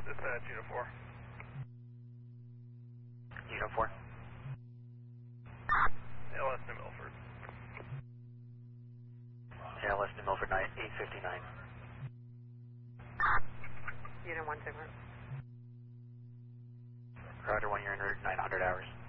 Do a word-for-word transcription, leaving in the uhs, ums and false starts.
Dispatch, Unit four. Unit four. L S New Milford. L S New Milford, eight fifty-nine. Unit one, Sigma. Roger, one, you're en route, nine hundred hours.